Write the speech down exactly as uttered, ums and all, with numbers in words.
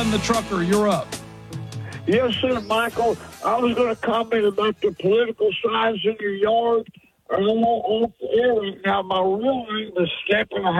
Brian the Trucker, you're up. Yes, sir, Michael. I was going to comment about the political signs in your yard. I'm off the air right now. My real name is Stepping